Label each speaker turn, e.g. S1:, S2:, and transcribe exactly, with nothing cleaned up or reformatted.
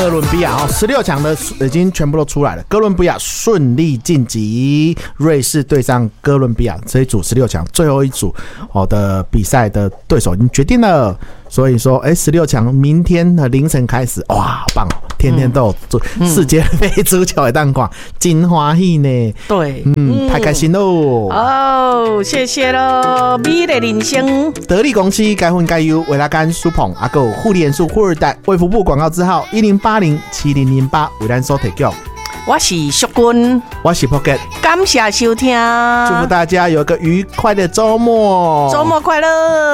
S1: 哥伦比亚哦，十六强的已经全部都出来了。哥伦比亚顺利晋级，瑞士对上哥伦比亚这一组十六强最后一组哦的比赛的对手已经决定了。所以说，哎，十六强明天的凌晨开始，哇，好棒哦！天天都有世界杯足球的蛋况，真欢喜呢。
S2: 对，
S1: 嗯，太开心喽！
S2: 哦，谢谢喽，美的人生。
S1: 得力公司该分该优，维拉甘舒捧阿狗互联数富二代，卫福部广告字号一零八零七零零八，为咱所提供。
S2: 我是淑君，
S1: 我是 Pocket，
S2: 感谢收听，
S1: 祝福大家有个愉快的周末，
S2: 周末快乐。